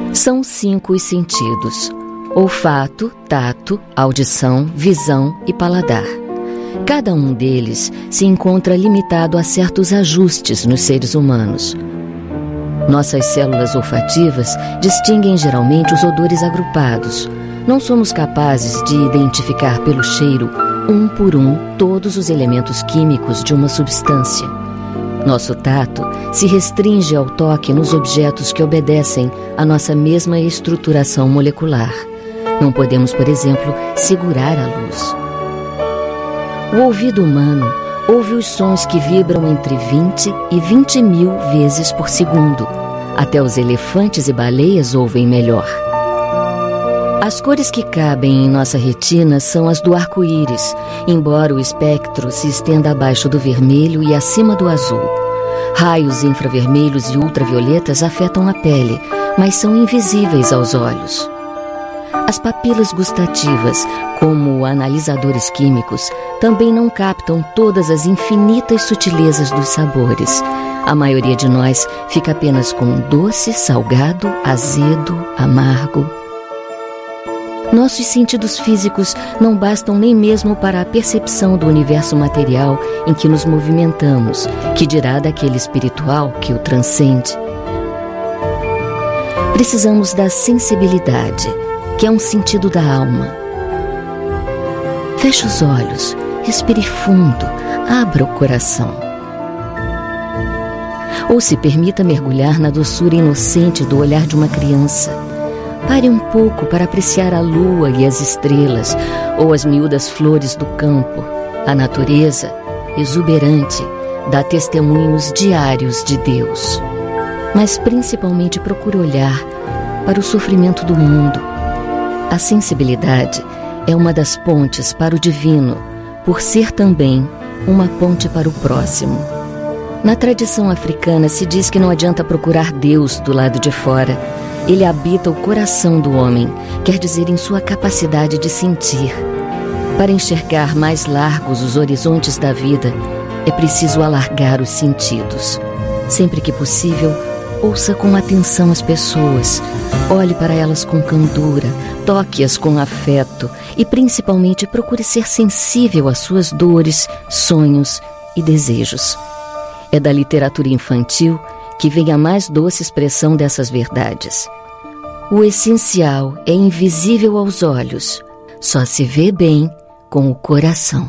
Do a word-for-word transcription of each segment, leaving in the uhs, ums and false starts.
São cinco os sentidos: olfato, tato, audição, visão e paladar. Cada um deles se encontra limitado a certos ajustes nos seres humanos. Nossas células olfativas distinguem geralmente os odores agrupados. Não somos capazes de identificar pelo cheiro, um por um, todos os elementos químicos de uma substância. Nosso tato se restringe ao toque nos objetos que obedecem à nossa mesma estruturação molecular. Não podemos, por exemplo, segurar a luz. O ouvido humano ouve os sons que vibram entre vinte e vinte mil vezes por segundo. Até os elefantes e baleias ouvem melhor. As cores que cabem em nossa retina são as do arco-íris, embora o espectro se estenda abaixo do vermelho e acima do azul. Raios infravermelhos e ultravioletas afetam a pele, mas são invisíveis aos olhos. As papilas gustativas, como analisadores químicos, também não captam todas as infinitas sutilezas dos sabores. A maioria de nós fica apenas com doce, salgado, azedo, amargo. Nossos sentidos físicos não bastam nem mesmo para a percepção do universo material em que nos movimentamos, que dirá daquele espiritual que o transcende. Precisamos da sensibilidade, que é um sentido da alma. Feche os olhos, respire fundo, abra o coração. Ou se permita mergulhar na doçura inocente do olhar de uma criança. Pare um pouco para apreciar a lua e as estrelas, ou as miúdas flores do campo. A natureza, exuberante, dá testemunhos diários de Deus. Mas principalmente procure olhar para o sofrimento do mundo. A sensibilidade é uma das pontes para o divino, por ser também uma ponte para o próximo. Na tradição africana se diz que não adianta procurar Deus do lado de fora. Ele habita o coração do homem, quer dizer, em sua capacidade de sentir. Para enxergar mais largos os horizontes da vida, é preciso alargar os sentidos. Sempre que possível, ouça com atenção as pessoas, olhe para elas com candura, toque-as com afeto e, principalmente, procure ser sensível às suas dores, sonhos e desejos. É da literatura infantil que vem a mais doce expressão dessas verdades. O essencial é invisível aos olhos, só se vê bem com o coração.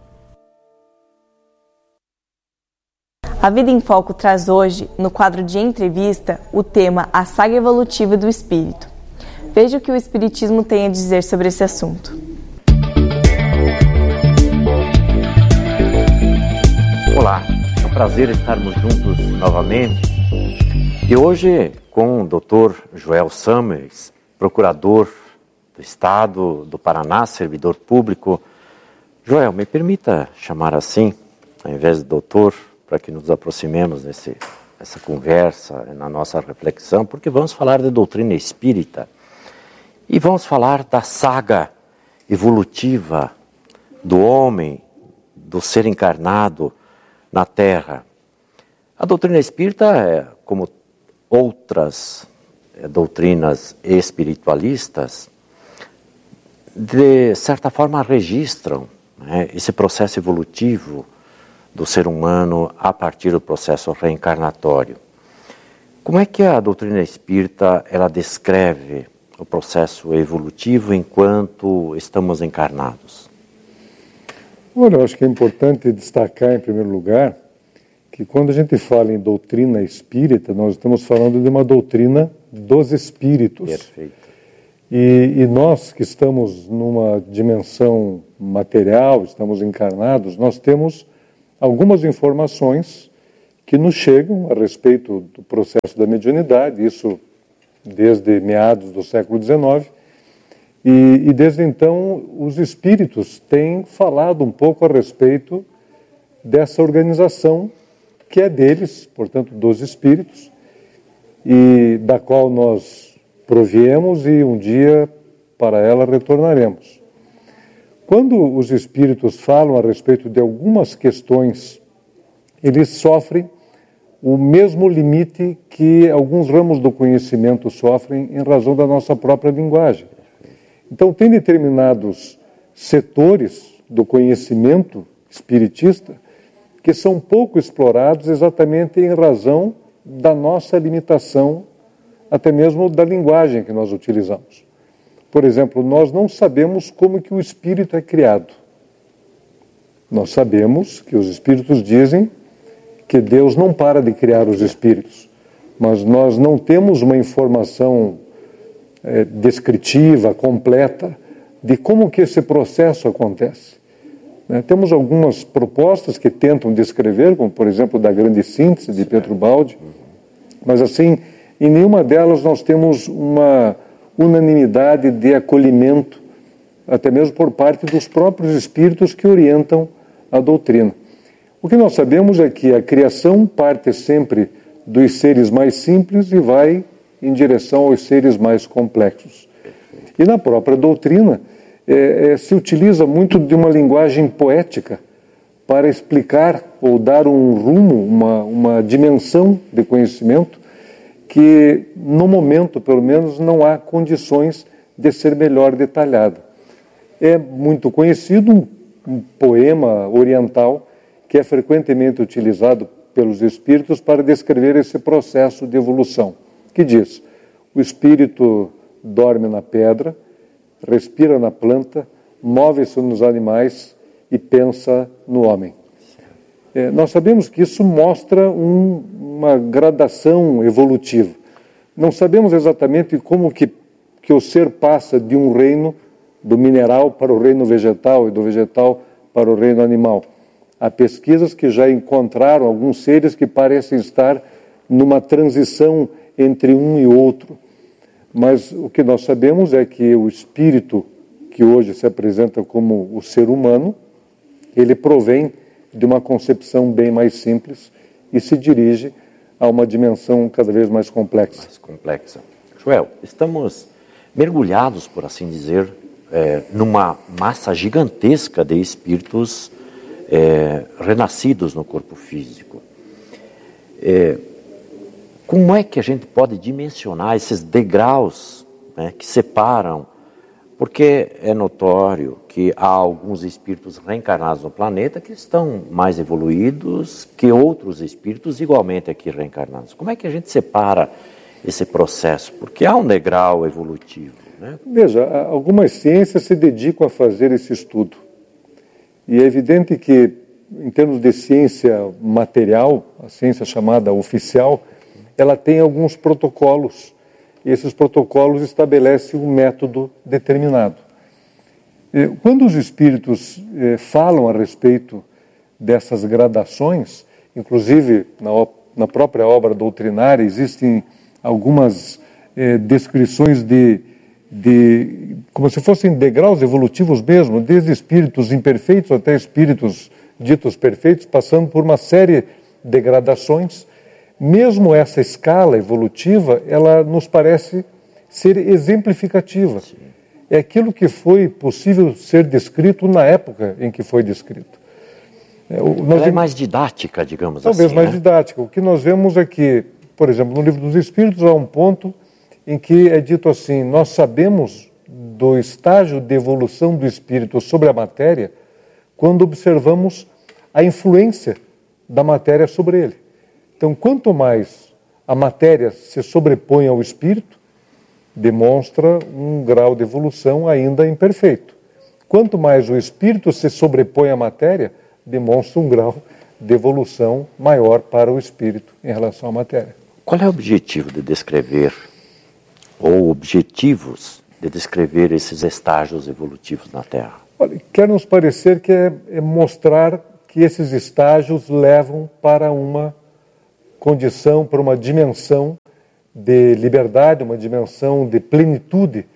A Vida em Foco traz hoje, no quadro de entrevista, o tema A Saga Evolutiva do Espírito. Veja o que o Espiritismo tem a dizer sobre esse assunto. Olá, é um prazer estarmos juntos novamente. E hoje com o doutor Joel Summers, procurador do Estado do Paraná, servidor público. Joel, me permita chamar assim, ao invés de doutor, para que nos aproximemos nesse, nessa conversa, na nossa reflexão, porque vamos falar de doutrina espírita e vamos falar da saga evolutiva do homem, do ser encarnado na Terra. A doutrina espírita, é, como outras é, doutrinas espiritualistas, de certa forma registram, né, esse processo evolutivo do ser humano a partir do processo reencarnatório. Como é que a doutrina espírita ela descreve o processo evolutivo enquanto estamos encarnados? Olha, eu acho que é importante destacar, em primeiro lugar, que quando a gente fala em doutrina espírita, nós estamos falando de uma doutrina dos espíritos. Perfeito. E, e nós que estamos numa dimensão material, estamos encarnados, nós temos algumas informações que nos chegam a respeito do processo da mediunidade, isso desde meados do século dezenove, e, e desde então os espíritos têm falado um pouco a respeito dessa organização que é deles, portanto, dos espíritos, e da qual nós proviemos e um dia para ela retornaremos. Quando os espíritos falam a respeito de algumas questões, eles sofrem o mesmo limite que alguns ramos do conhecimento sofrem em razão da nossa própria linguagem. Então, tem determinados setores do conhecimento espiritista que são pouco explorados exatamente em razão da nossa limitação, até mesmo da linguagem que nós utilizamos. Por exemplo, nós não sabemos como que o espírito é criado. Nós sabemos que os espíritos dizem que Deus não para de criar os espíritos, mas nós não temos uma informação é, descritiva, completa, de como que esse processo acontece. É, temos algumas propostas que tentam descrever, como por exemplo da grande síntese de Pietrobaldi, mas assim, em nenhuma delas nós temos uma unanimidade de acolhimento, até mesmo por parte dos próprios espíritos que orientam a doutrina. O que nós sabemos é que a criação parte sempre dos seres mais simples e vai em direção aos seres mais complexos. E na própria doutrina é, é, se utiliza muito de uma linguagem poética para explicar ou dar um rumo, uma, uma dimensão de conhecimento que, no momento, pelo menos, não há condições de ser melhor detalhada. É muito conhecido um, um poema oriental que é frequentemente utilizado pelos espíritos para descrever esse processo de evolução, que diz: o espírito dorme na pedra, respira na planta, move-se nos animais e pensa no homem. É, nós sabemos que isso mostra um, uma gradação evolutiva. Não sabemos exatamente como que, que o ser passa de um reino, do mineral para o reino vegetal e do vegetal para o reino animal. Há pesquisas que já encontraram alguns seres que parecem estar numa transição entre um e outro. Mas o que nós sabemos é que o espírito, que hoje se apresenta como o ser humano, ele provém de uma concepção bem mais simples e se dirige a uma dimensão cada vez mais complexa. Mais complexa. Joel, estamos mergulhados, por assim dizer, é, numa massa gigantesca de espíritos é, renascidos no corpo físico. É, como é que a gente pode dimensionar esses degraus, né, que separam? Porque é notório que há alguns espíritos reencarnados no planeta que estão mais evoluídos que outros espíritos igualmente aqui reencarnados. Como é que a gente separa esse processo? Porque há um degrau evolutivo, né? Veja, algumas ciências se dedicam a fazer esse estudo. E é evidente que, em termos de ciência material, a ciência chamada oficial, ela tem alguns protocolos. E esses protocolos estabelecem um método determinado. Quando os espíritos eh, falam a respeito dessas gradações, inclusive na, na própria obra doutrinária existem algumas eh, descrições de, de, como se fossem degraus evolutivos mesmo, desde espíritos imperfeitos até espíritos ditos perfeitos, passando por uma série de gradações. Mesmo essa escala evolutiva, ela nos parece ser exemplificativa. Sim. É aquilo que foi possível ser descrito na época em que foi descrito. É, o, nós ela é mais didática, digamos talvez assim. Talvez mais né? didática. O que nós vemos é que, por exemplo, no Livro dos Espíritos há um ponto em que é dito assim: nós sabemos do estágio de evolução do espírito sobre a matéria quando observamos a influência da matéria sobre ele. Então, quanto mais a matéria se sobrepõe ao espírito, demonstra um grau de evolução ainda imperfeito. Quanto mais o espírito se sobrepõe à matéria, demonstra um grau de evolução maior para o espírito em relação à matéria. Qual é o objetivo de descrever, ou objetivos de descrever esses estágios evolutivos na Terra? Olha, quer nos parecer que é, é mostrar que esses estágios levam para uma condição, para uma dimensão de liberdade, uma dimensão de plenitude,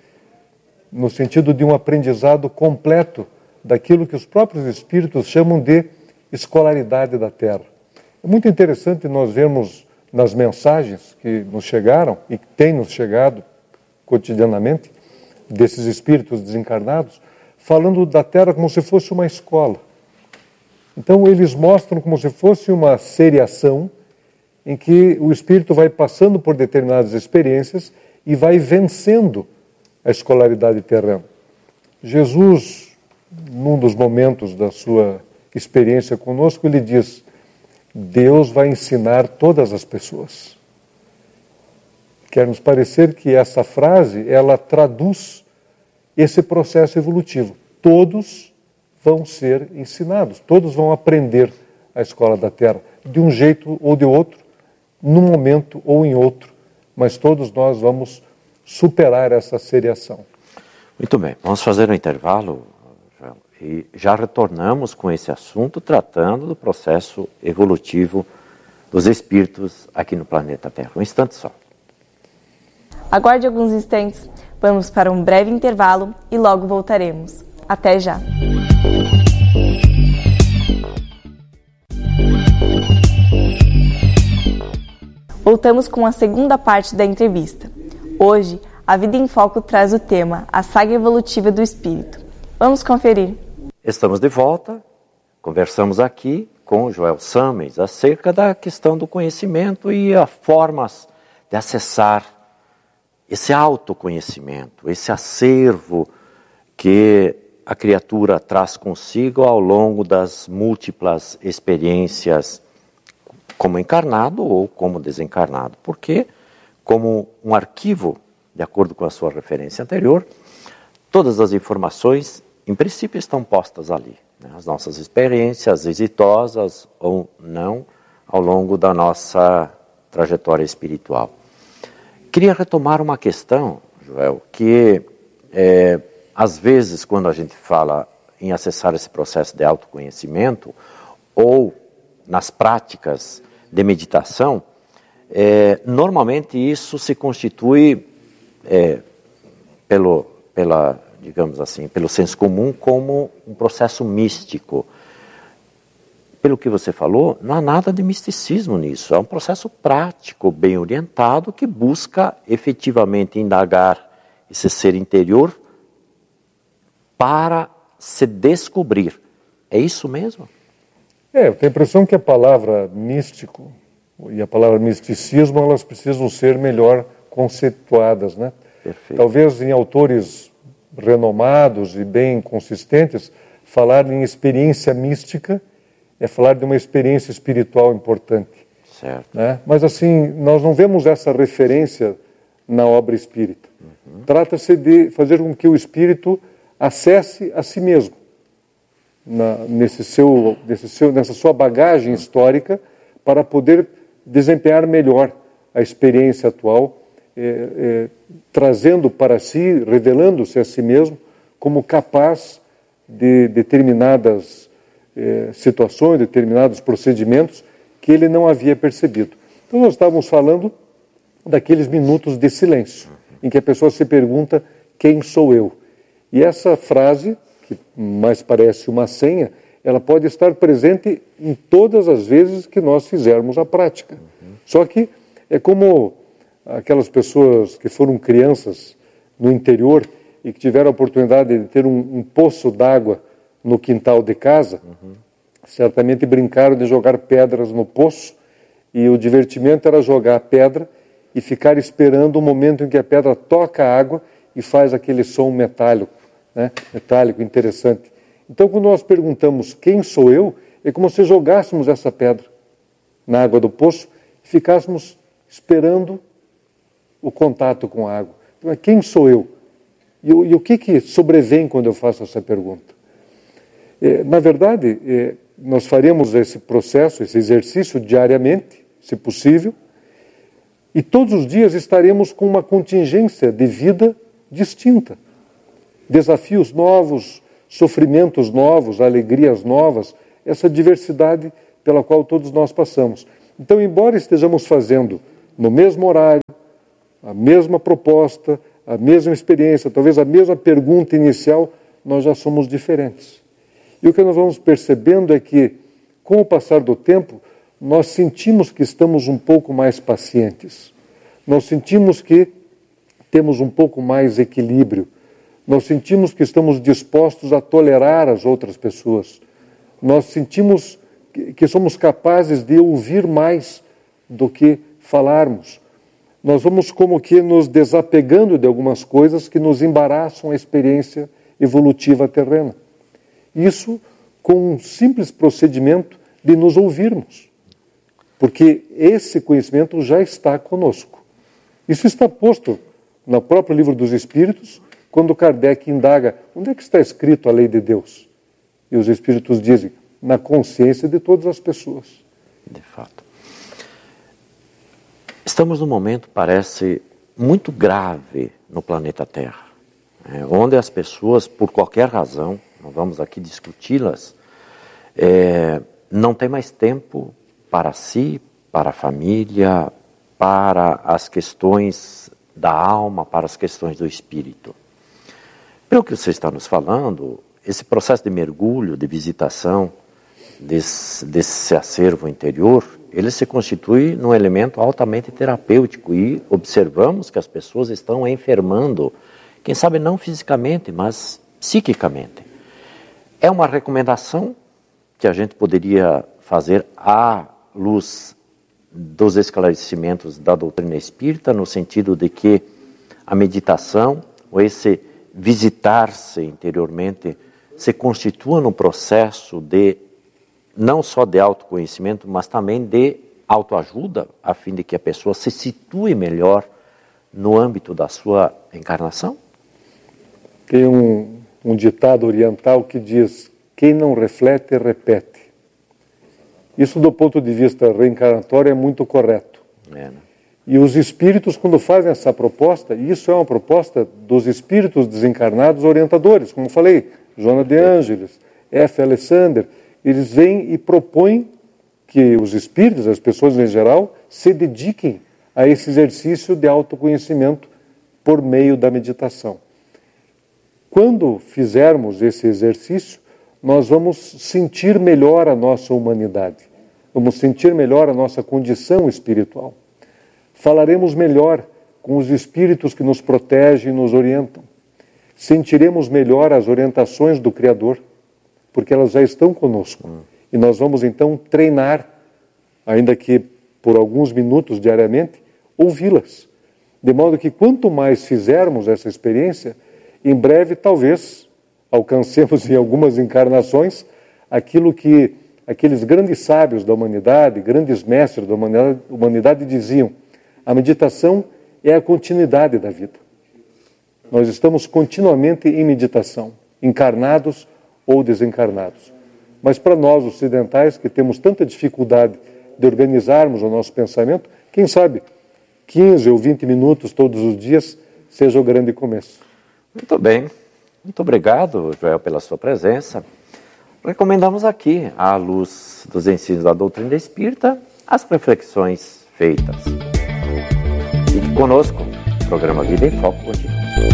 no sentido de um aprendizado completo daquilo que os próprios espíritos chamam de escolaridade da Terra. É muito interessante nós vermos nas mensagens que nos chegaram e que têm nos chegado cotidianamente, desses espíritos desencarnados, falando da Terra como se fosse uma escola. Então eles mostram como se fosse uma seriação em que o espírito vai passando por determinadas experiências e vai vencendo a escolaridade terrena. Jesus, num dos momentos da sua experiência conosco, ele diz: Deus vai ensinar todas as pessoas. Quer nos parecer que essa frase, ela traduz esse processo evolutivo. Todos vão ser ensinados, todos vão aprender a escola da Terra, de um jeito ou de outro, num momento ou em outro, mas todos nós vamos superar essa seriação. Muito bem, vamos fazer um intervalo, Joel, e já retornamos com esse assunto, tratando do processo evolutivo dos espíritos aqui no planeta Terra. Um instante só. Aguarde alguns instantes, vamos para um breve intervalo e logo voltaremos. Até já! Voltamos com a segunda parte da entrevista. Hoje, a Vida em Foco traz o tema A Saga Evolutiva do Espírito. Vamos conferir. Estamos de volta, conversamos aqui com o Joel Sammes acerca da questão do conhecimento e as formas de acessar esse autoconhecimento, esse acervo que a criatura traz consigo ao longo das múltiplas experiências como encarnado ou como desencarnado. Porque, como um arquivo, de acordo com a sua referência anterior, todas as informações, em princípio, estão postas ali, né? As nossas experiências, exitosas ou não, ao longo da nossa trajetória espiritual. Queria retomar uma questão, Joel, que é, às vezes quando a gente fala em acessar esse processo de autoconhecimento ou nas práticas de meditação, é, normalmente isso se constitui é, pelo, pela, digamos assim, pelo senso comum como um processo místico. Pelo que você falou, não há nada de misticismo nisso. É um processo prático, bem orientado, que busca efetivamente indagar esse ser interior para se descobrir. É isso mesmo? É, eu tenho a impressão que a palavra místico e a palavra misticismo, elas precisam ser melhor conceituadas, né? Perfeito. Talvez em autores renomados e bem consistentes, falar em experiência mística é falar de uma experiência espiritual importante. Certo. Né? Mas assim, nós não vemos essa referência na obra espírita. Uhum. Trata-se de fazer com que o espírito acesse a si mesmo, na, nesse seu, nesse seu, nessa sua bagagem histórica, para poder desempenhar melhor a experiência atual, é, é, trazendo para si, revelando-se a si mesmo como capaz de determinadas Eh, situações, determinados procedimentos que ele não havia percebido. Então nós estávamos falando daqueles minutos de silêncio, em que a pessoa se pergunta, quem sou eu? E essa frase, que mais parece uma senha, ela pode estar presente em todas as vezes que nós fizermos a prática. Uhum. Só que é como aquelas pessoas que foram crianças no interior e que tiveram a oportunidade de ter um, um poço d'água no quintal de casa, uhum. certamente brincaram de jogar pedras no poço, e o divertimento era jogar a pedra e ficar esperando o momento em que a pedra toca a água e faz aquele som metálico, né? metálico, interessante. Então, quando nós perguntamos quem sou eu, é como se jogássemos essa pedra na água do poço e ficássemos esperando o contato com a água. Então, quem sou eu? E, e o que, que sobrevém quando eu faço essa pergunta? Na verdade, nós faremos esse processo, esse exercício diariamente, se possível, e todos os dias estaremos com uma contingência de vida distinta. Desafios novos, sofrimentos novos, alegrias novas, essa diversidade pela qual todos nós passamos. Então, embora estejamos fazendo no mesmo horário, a mesma proposta, a mesma experiência, talvez a mesma pergunta inicial, nós já somos diferentes. E o que nós vamos percebendo é que, com o passar do tempo, nós sentimos que estamos um pouco mais pacientes. Nós sentimos que temos um pouco mais equilíbrio. Nós sentimos que estamos dispostos a tolerar as outras pessoas. Nós sentimos que somos capazes de ouvir mais do que falarmos. Nós vamos como que nos desapegando de algumas coisas que nos embaraçam a experiência evolutiva terrena. Isso com um simples procedimento de nos ouvirmos. Porque esse conhecimento já está conosco. Isso está posto no próprio Livro dos Espíritos, quando Kardec indaga, onde é que está escrito a lei de Deus? E os Espíritos dizem, na consciência de todas as pessoas. De fato. Estamos num momento, parece, muito grave no planeta Terra, é, onde as pessoas, por qualquer razão, não vamos aqui discuti-las, é, não tem mais tempo para si, para a família, para as questões da alma, para as questões do espírito. Pelo que você está nos falando, esse processo de mergulho, de visitação desse, desse acervo interior, ele se constitui num elemento altamente terapêutico e observamos que as pessoas estão enfermando, quem sabe não fisicamente, mas psiquicamente. É uma recomendação que a gente poderia fazer à luz dos esclarecimentos da doutrina espírita, no sentido de que a meditação, ou esse visitar-se interiormente, se constitua num processo de, não só de autoconhecimento, mas também de autoajuda, a fim de que a pessoa se situe melhor no âmbito da sua encarnação? Tem um, um ditado oriental que diz, quem não reflete, repete. Isso, do ponto de vista reencarnatório, é muito correto. É, né? E os espíritos, quando fazem essa proposta, e isso é uma proposta dos espíritos desencarnados orientadores, como falei, Joana de Ângeles, F. Alexander, eles vêm e propõem que os espíritos, as pessoas em geral, se dediquem a esse exercício de autoconhecimento por meio da meditação. Quando fizermos esse exercício, nós vamos sentir melhor a nossa humanidade. Vamos sentir melhor a nossa condição espiritual. Falaremos melhor com os espíritos que nos protegem e nos orientam. Sentiremos melhor as orientações do Criador, porque elas já estão conosco. Hum. E nós vamos então treinar, ainda que por alguns minutos diariamente, ouvi-las. De modo que quanto mais fizermos essa experiência, em breve talvez alcancemos em algumas encarnações aquilo que aqueles grandes sábios da humanidade, grandes mestres da humanidade, humanidade diziam, a meditação é a continuidade da vida. Nós estamos continuamente em meditação, encarnados ou desencarnados. Mas para nós ocidentais, que temos tanta dificuldade de organizarmos o nosso pensamento, quem sabe quinze ou vinte minutos todos os dias seja o grande começo. Muito bem. Muito obrigado, Joel, pela sua presença. Recomendamos aqui, à luz dos ensinos da doutrina espírita, as reflexões feitas. Fique conosco, o programa Vida em Foco continua.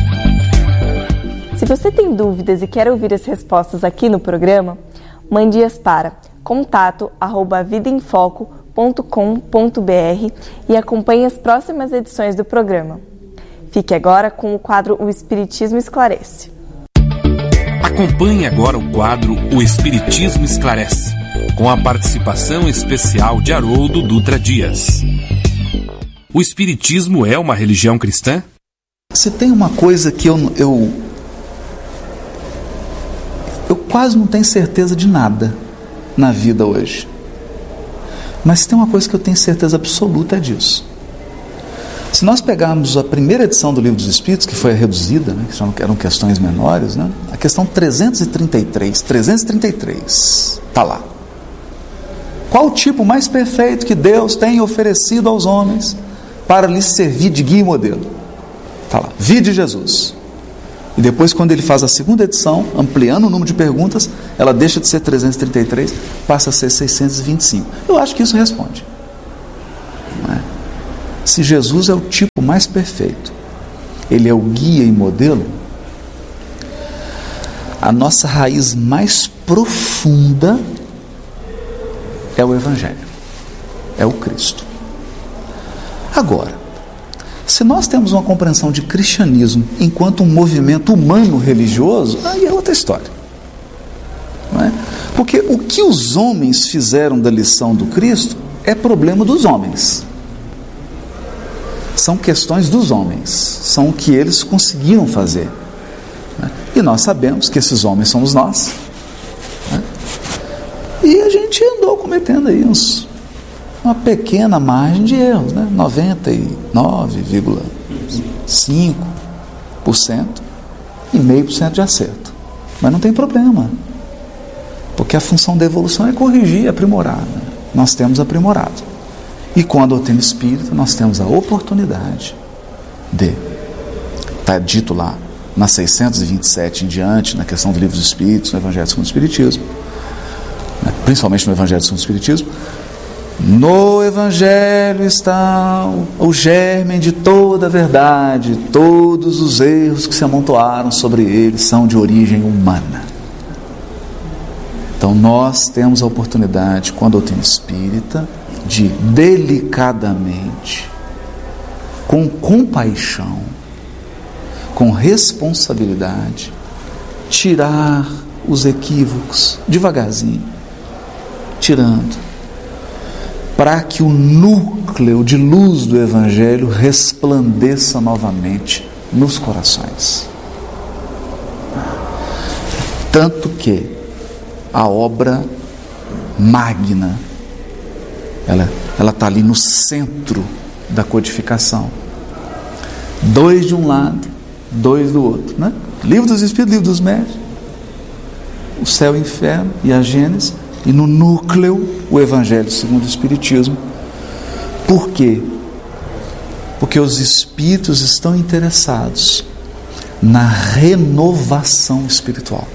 Se você tem dúvidas e quer ouvir as respostas aqui no programa, mande-as para contato arroba vida em foco ponto com ponto b r e acompanhe as próximas edições do programa. Fique agora com o quadro O Espiritismo Esclarece. Acompanhe agora o quadro O Espiritismo Esclarece, com a participação especial de Haroldo Dutra Dias. O Espiritismo é uma religião cristã? Se tem uma coisa que eu, eu, eu quase não tenho certeza de nada na vida hoje, mas tem uma coisa que eu tenho certeza absoluta disso. Se nós pegarmos a primeira edição do Livro dos Espíritos, que foi reduzida, né, que eram questões menores, né, a questão trezentos e trinta e três, trezentos e trinta e três, está lá. Qual o tipo mais perfeito que Deus tem oferecido aos homens para lhes servir de guia e modelo? Está lá, vide Jesus. E depois, quando ele faz a segunda edição, ampliando o número de perguntas, ela deixa de ser trezentos e trinta e três, passa a ser seiscentos e vinte e cinco. Eu acho que isso responde. Não é? Se Jesus é o tipo mais perfeito, ele é o guia e modelo, a nossa raiz mais profunda é o Evangelho, é o Cristo. Agora, se nós temos uma compreensão de cristianismo enquanto um movimento humano religioso, aí é outra história. Não é? Porque o que os homens fizeram da lição do Cristo é problema dos homens. São questões dos homens, são o que eles conseguiram fazer. Né? E nós sabemos que esses homens somos nós. Né? E a gente andou cometendo aí uns, uma pequena margem de erros, né? noventa e nove vírgula cinco por cento e zero vírgula cinco por cento de acerto. Mas não tem problema, porque a função da evolução é corrigir, aprimorar. Né? Nós temos aprimorado. E com a doutrina espírita nós temos a oportunidade de, está dito lá na seiscentos e vinte e sete em diante, na questão do Livro dos Espíritos, no Evangelho segundo o Espiritismo, né? Principalmente no Evangelho segundo o Espiritismo, no Evangelho está o germe de toda a verdade, todos os erros que se amontoaram sobre ele são de origem humana. Então nós temos a oportunidade com a doutrina espírita de delicadamente, com compaixão, com responsabilidade, tirar os equívocos devagarzinho, tirando, para que o núcleo de luz do Evangelho resplandeça novamente nos corações. Tanto que a obra magna, ela ela está ali no centro da codificação. Dois de um lado, dois do outro, né? Livro dos Espíritos, Livro dos Médiuns, o céu e o inferno e a Gênesis, e no núcleo o Evangelho segundo o Espiritismo. Por quê? Porque os Espíritos estão interessados na renovação espiritual,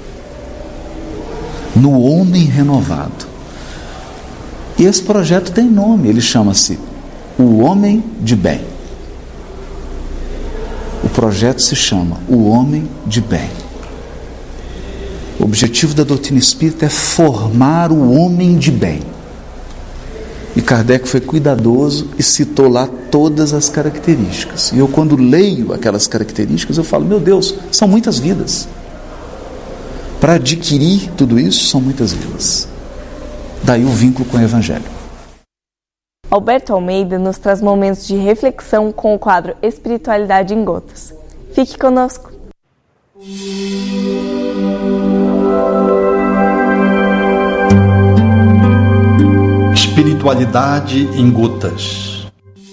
no homem renovado. E esse projeto tem nome, ele chama-se O Homem de Bem. O projeto se chama O Homem de Bem. O objetivo da doutrina espírita é formar o homem de bem. E Kardec foi cuidadoso e citou lá todas as características. E eu, quando leio aquelas características, eu falo, meu Deus, são muitas vidas. Para adquirir tudo isso, são muitas vidas. Daí o vínculo com o Evangelho. Alberto Almeida nos traz momentos de reflexão com o quadro Espiritualidade em Gotas. Fique conosco. Espiritualidade em Gotas.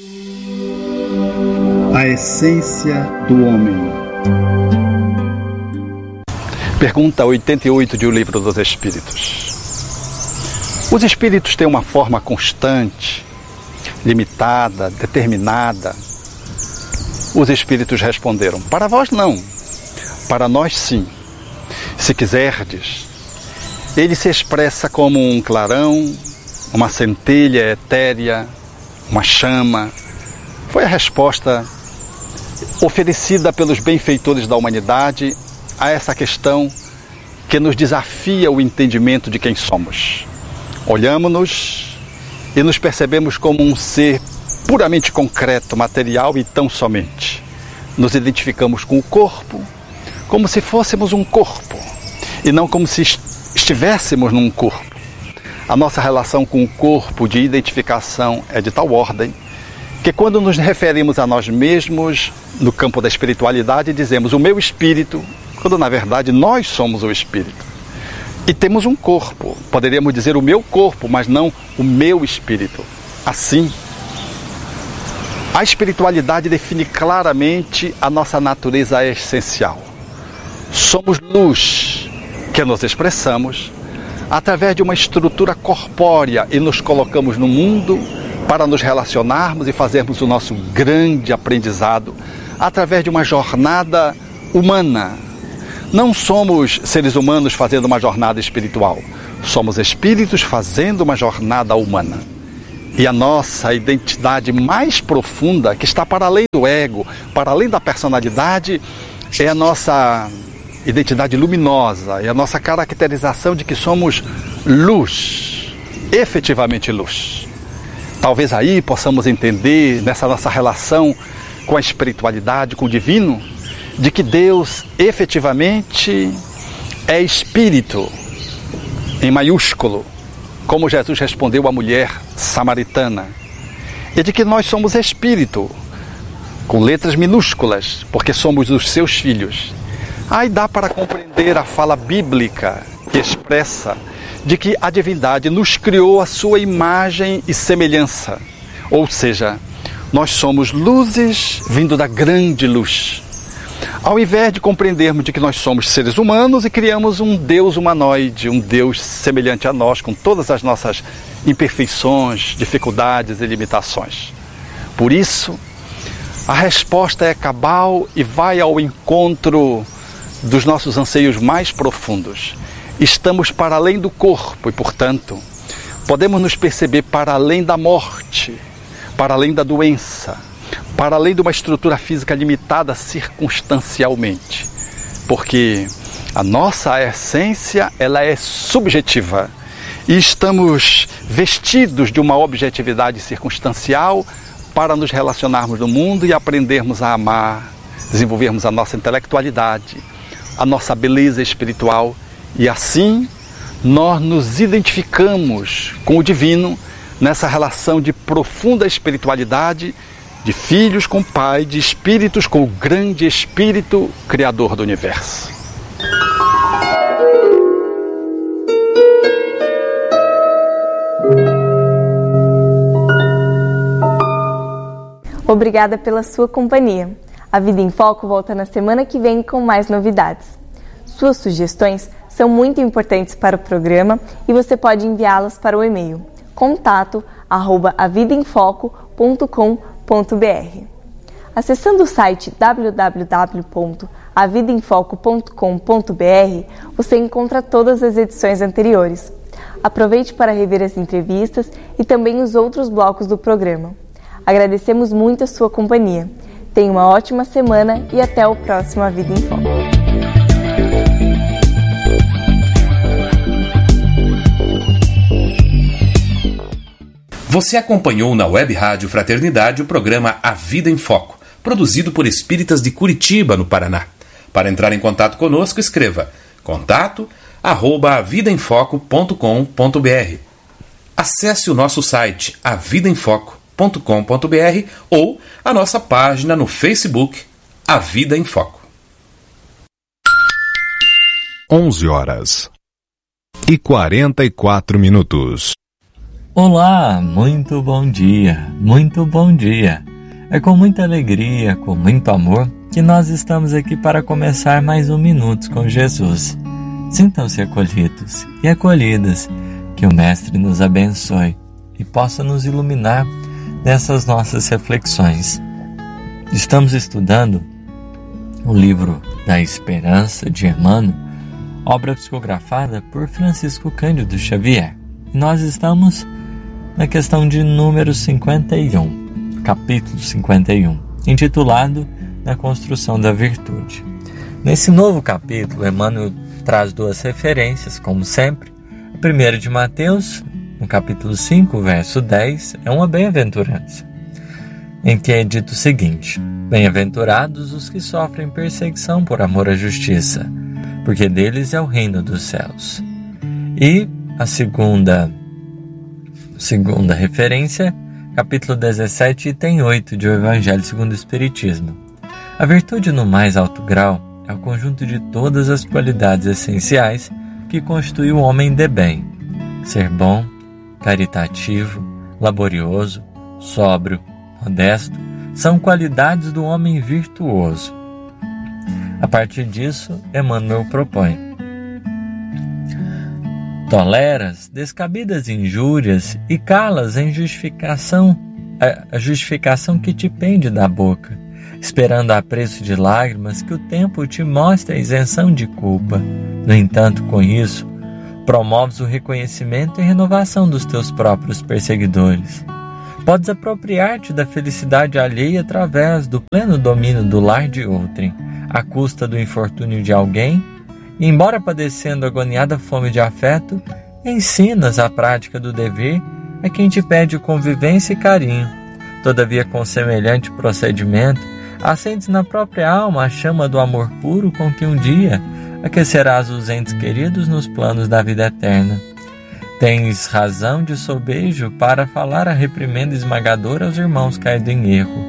A essência do homem. Pergunta oitenta e oito de O Livro dos Espíritos. Os espíritos têm uma forma constante, limitada, determinada? Os espíritos responderam, para vós não, para nós sim. Se quiserdes, ele se expressa como um clarão, uma centelha etérea, uma chama. Foi a resposta oferecida pelos benfeitores da humanidade a essa questão que nos desafia o entendimento de quem somos. Olhamo-nos e nos percebemos como um ser puramente concreto, material e tão somente. Nos identificamos com o corpo como se fôssemos um corpo e não como se estivéssemos num corpo. A nossa relação com o corpo de identificação é de tal ordem que quando nos referimos a nós mesmos no campo da espiritualidade dizemos o meu espírito, quando na verdade nós somos o espírito. E temos um corpo, poderíamos dizer o meu corpo, mas não o meu espírito. Assim, a espiritualidade define claramente a nossa natureza essencial. Somos luz que nos expressamos através de uma estrutura corpórea e nos colocamos no mundo para nos relacionarmos e fazermos o nosso grande aprendizado através de uma jornada humana. Não somos seres humanos fazendo uma jornada espiritual, somos espíritos fazendo uma jornada humana. E a nossa identidade mais profunda, que está para além do ego, para além da personalidade, é a nossa identidade luminosa, é a nossa caracterização de que somos luz, efetivamente luz. Talvez aí possamos entender, nessa nossa relação com a espiritualidade, com o divino, de que Deus efetivamente é espírito, em maiúsculo, como Jesus respondeu à mulher samaritana, e de que nós somos espírito, com letras minúsculas, porque somos os seus filhos. Aí dá para compreender a fala bíblica que expressa de que a divindade nos criou a sua imagem e semelhança. Ou seja, nós somos luzes vindo da grande luz. Ao invés de compreendermos de que nós somos seres humanos e criamos um Deus humanoide, um Deus semelhante a nós, com todas as nossas imperfeições, dificuldades e limitações. Por isso, a resposta é cabal e vai ao encontro dos nossos anseios mais profundos. Estamos para além do corpo e, portanto, podemos nos perceber para além da morte, para além da doença, para além de uma estrutura física limitada circunstancialmente. Porque a nossa essência, ela é subjetiva e estamos vestidos de uma objetividade circunstancial para nos relacionarmos no mundo e aprendermos a amar, desenvolvermos a nossa intelectualidade, a nossa beleza espiritual. E assim, nós nos identificamos com o divino nessa relação de profunda espiritualidade, de filhos com o Pai, de espíritos com o grande Espírito Criador do Universo. Obrigada pela sua companhia. A Vida em Foco volta na semana que vem com mais novidades. Suas sugestões são muito importantes para o programa e você pode enviá-las para o e-mail contato arroba a vida em foco ponto com ponto b r. Acessando o site w w w ponto a vida em foco ponto com ponto b r, você encontra todas as edições anteriores. Aproveite para rever as entrevistas e também os outros blocos do programa. Agradecemos muito a sua companhia. Tenha uma ótima semana e até o próximo A Vida em Foco. Você acompanhou na Web Rádio Fraternidade o programa A Vida em Foco, produzido por espíritas de Curitiba, no Paraná. Para entrar em contato conosco, escreva contato arroba a vida em foco ponto com ponto b r. Acesse o nosso site a vida em foco ponto com ponto b r ou a nossa página no Facebook A Vida em Foco. onze horas e quarenta e quatro minutos. Olá, muito bom dia, muito bom dia. É com muita alegria, com muito amor, que nós estamos aqui para começar mais um Minutos com Jesus. Sintam-se acolhidos e acolhidas, que o Mestre nos abençoe e possa nos iluminar nessas nossas reflexões. Estamos estudando o livro da Esperança de Emmanuel, obra psicografada por Francisco Cândido Xavier. E nós estamos na questão de número cinquenta e um, capítulo cinquenta e um, intitulado Na Construção da Virtude. Nesse novo capítulo, Emmanuel traz duas referências, como sempre. A primeira de Mateus, no capítulo cinco, verso dez, é uma bem-aventurança, em que é dito o seguinte: Bem-aventurados os que sofrem perseguição por amor à justiça, porque deles é o reino dos céus. E a segunda Segunda referência, capítulo dezessete, item oito de O Evangelho segundo o Espiritismo. A virtude no mais alto grau é o conjunto de todas as qualidades essenciais que constitui o homem de bem. Ser bom, caritativo, laborioso, sóbrio, modesto, são qualidades do homem virtuoso. A partir disso, Emmanuel propõe: toleras descabidas injúrias e calas em justificação, a justificação que te pende da boca, esperando a preço de lágrimas que o tempo te mostre a isenção de culpa. No entanto, com isso, promoves o reconhecimento e renovação dos teus próprios perseguidores. Podes apropriar-te da felicidade alheia através do pleno domínio do lar de outrem, à custa do infortúnio de alguém. E, embora padecendo agoniada fome de afeto, ensinas a prática do dever a quem te pede convivência e carinho. Todavia, com semelhante procedimento, acendes na própria alma a chama do amor puro com que um dia aquecerás os entes queridos nos planos da vida eterna. Tens razão de sobejo para falar a reprimenda esmagadora aos irmãos caídos em erro,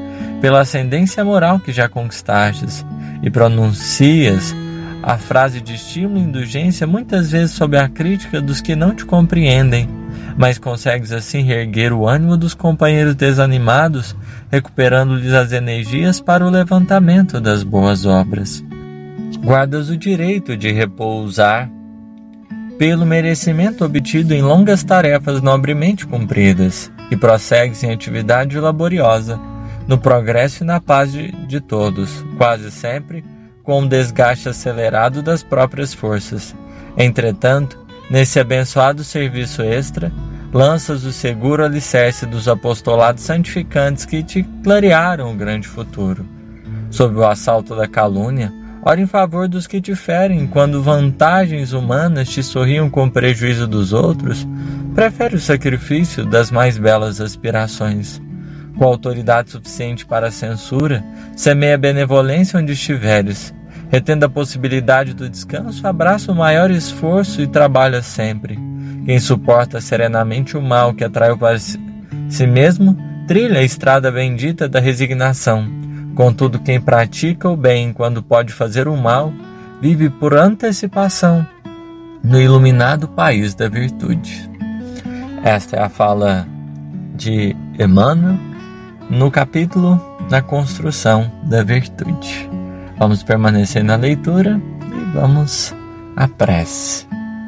pela ascendência moral que já conquistastes, e pronuncias a frase de estímulo e indulgência muitas vezes sob a crítica dos que não te compreendem, mas consegues assim reerguer o ânimo dos companheiros desanimados, recuperando-lhes as energias para o levantamento das boas obras. Guardas o direito de repousar pelo merecimento obtido em longas tarefas nobremente cumpridas, e prossegues em atividade laboriosa, no progresso e na paz de, de todos, quase sempre com um desgaste acelerado das próprias forças. Entretanto, nesse abençoado serviço extra, lanças o seguro alicerce dos apostolados santificantes que te clarearam o grande futuro. Sob o assalto da calúnia, ora em favor dos que te ferem, quando vantagens humanas te sorriam com prejuízo dos outros, prefere o sacrifício das mais belas aspirações. Com autoridade suficiente para a censura, semeia a benevolência onde estiveres. Retendo a possibilidade do descanso, abraça o maior esforço e trabalha sempre. Quem suporta serenamente o mal que atraiu para si mesmo, trilha a estrada bendita da resignação. Contudo, quem pratica o bem quando pode fazer o mal, vive por antecipação no iluminado país da virtude. Esta é a fala de Emmanuel no capítulo da construção da virtude. Vamos permanecer na leitura e vamos à prece.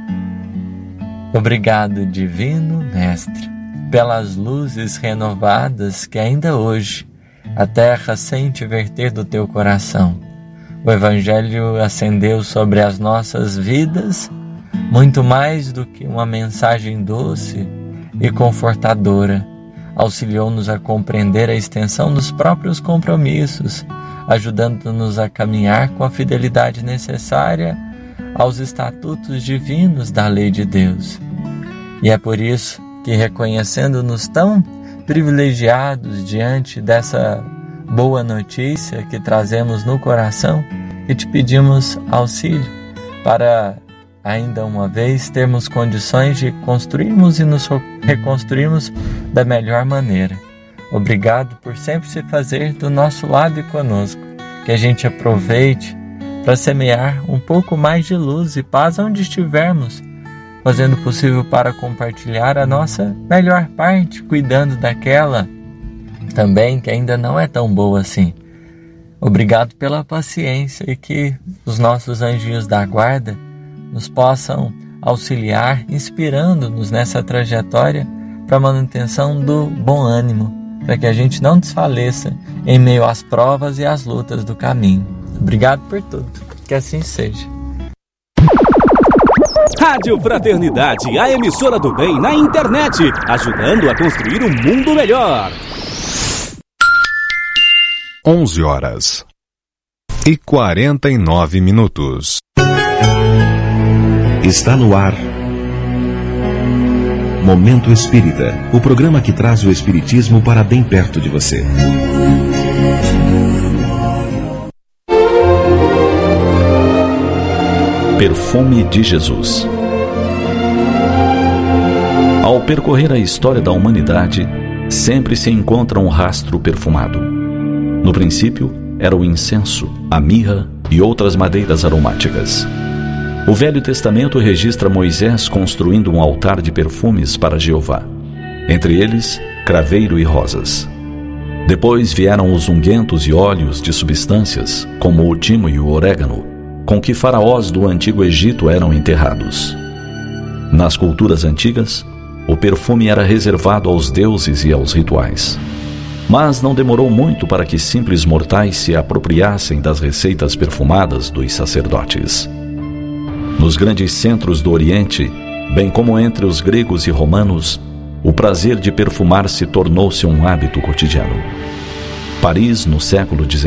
Obrigado, Divino Mestre, pelas luzes renovadas que ainda hoje a terra sente verter do teu coração. O Evangelho acendeu sobre as nossas vidas muito mais do que uma mensagem doce e confortadora. Auxiliou-nos a compreender a extensão dos próprios compromissos, ajudando-nos a caminhar com a fidelidade necessária aos estatutos divinos da lei de Deus. E é por isso que, reconhecendo-nos tão privilegiados diante dessa boa notícia que trazemos no coração, que te pedimos auxílio para, ainda uma vez, termos condições de construirmos e nos reconstruirmos da melhor maneira. Obrigado por sempre se fazer do nosso lado e conosco, que a gente aproveite para semear um pouco mais de luz e paz onde estivermos, fazendo o possível para compartilhar a nossa melhor parte, cuidando daquela também que ainda não é tão boa assim. Obrigado pela paciência e que os nossos anjinhos da guarda nos possam auxiliar, inspirando-nos nessa trajetória para a manutenção do bom ânimo, para que a gente não desfaleça em meio às provas e às lutas do caminho. Obrigado por tudo, que assim seja. Rádio Fraternidade, a emissora do bem na internet, ajudando a construir um mundo melhor. onze horas e quarenta e nove minutos. Está no ar Momento Espírita, o programa que traz o espiritismo para bem perto de você. Perfume de Jesus. Ao percorrer a história da humanidade, sempre se encontra um rastro perfumado. No princípio, era o incenso, a mirra e outras madeiras aromáticas. O Velho Testamento registra Moisés construindo um altar de perfumes para Jeová, entre eles, craveiro e rosas. Depois vieram os unguentos e óleos de substâncias, como o timo e o orégano, com que faraós do Antigo Egito eram enterrados. Nas culturas antigas, o perfume era reservado aos deuses e aos rituais. Mas não demorou muito para que simples mortais se apropriassem das receitas perfumadas dos sacerdotes. Nos grandes centros do Oriente, bem como entre os gregos e romanos, o prazer de perfumar-se tornou-se um hábito cotidiano. Paris, no século dezenove,